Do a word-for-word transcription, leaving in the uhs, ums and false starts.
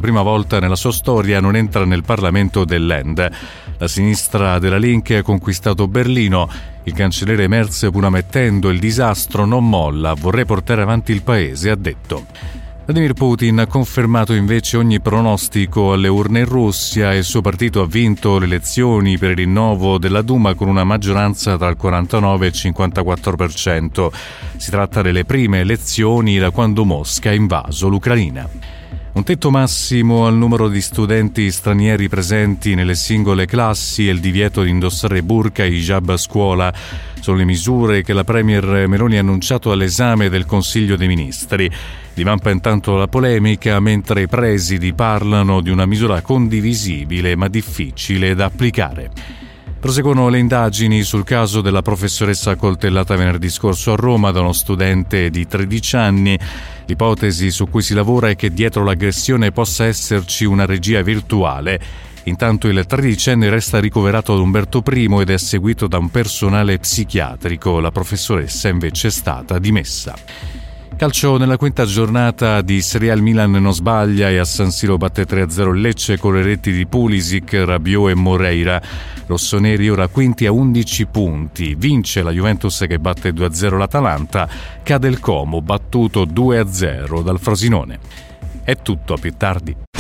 prima volta nella sua storia non entra nel Parlamento del Land. La sinistra della Linke ha conquistato Berlino. Il cancelliere Merz, pur ammettendo il disastro, non molla, vorrei portare avanti il paese, ha detto. Vladimir Putin ha confermato invece ogni pronostico alle urne in Russia e il suo partito ha vinto le elezioni per il rinnovo della Duma con una maggioranza tra il quarantanove e il cinquantaquattro per cento. Si tratta delle prime elezioni da quando Mosca ha invaso l'Ucraina. Un tetto massimo al numero di studenti stranieri presenti nelle singole classi e il divieto di indossare burqa e hijab a scuola sono le misure che la premier Meloni ha annunciato all'esame del Consiglio dei Ministri. Divampa intanto la polemica mentre i presidi parlano di una misura condivisibile ma difficile da applicare. Proseguono le indagini sul caso della professoressa accoltellata venerdì scorso a Roma da uno studente di tredici anni. L'ipotesi su cui si lavora è che dietro l'aggressione possa esserci una regia virtuale. Intanto il tredicenne resta ricoverato ad Umberto I ed è seguito da un personale psichiatrico. La professoressa invece è stata dimessa. Calcio nella quinta giornata di Serie A, il Milan non sbaglia e a San Siro batte tre a zero il Lecce con le reti di Pulisic, Rabiot e Moreira. Rossoneri ora quinti a undici punti. Vince la Juventus che batte due a zero l'Atalanta. Cade il Como battuto due a zero dal Frosinone. È tutto, a più tardi.